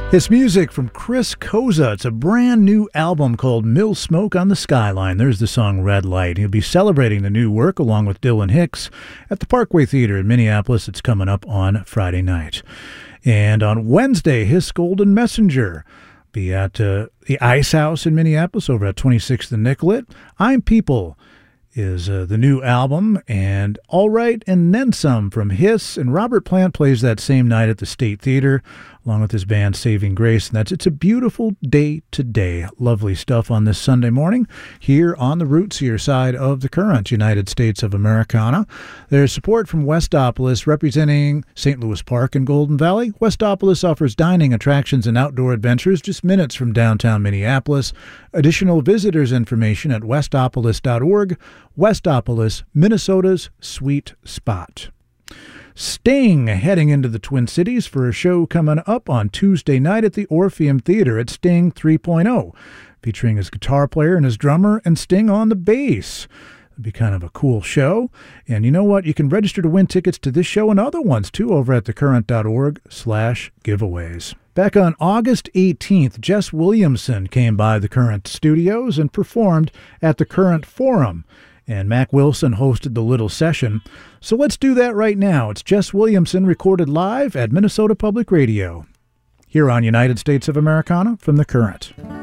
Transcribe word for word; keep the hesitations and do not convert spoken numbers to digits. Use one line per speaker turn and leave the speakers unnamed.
It's music from Chris Koza. It's a brand new album called Mill Smoke on the Skyline. There's the song Red Light. He'll be celebrating the new work along with Dylan Hicks at the Parkway Theater in Minneapolis. It's coming up on Friday night. And on Wednesday, His Golden Messenger be at uh, the Ice House in Minneapolis over at twenty-sixth and Nicollet. I'm People is uh, the new album, and All Right and Then Some from Hiss, and Robert Plant plays that same night at the State Theater along with his band Saving Grace, and that's It's a Beautiful Day Today. Lovely stuff on this Sunday morning here on the Rootsier side of the current United States of Americana. There's support from Westopolis representing Saint Louis Park and Golden Valley. Westopolis offers dining, attractions, and outdoor adventures just minutes from downtown Minneapolis. Additional visitors information at westopolis dot org. Westopolis, Minnesota's sweet spot. Sting heading into the Twin Cities for a show coming up on Tuesday night at the Orpheum Theater at Sting three point oh, featuring his guitar player and his drummer and Sting on the bass. It'll be kind of a cool show. And you know what? You can register to win tickets to this show and other ones too over at thecurrent.org slash giveaways. Back on August eighteenth, Jess Williamson came by the Current Studios and performed at the Current Forum. And Mac Wilson hosted the little session. So let's do that right now. It's Jess Williamson recorded live at Minnesota Public Radio, here on United States of Americana from The Current.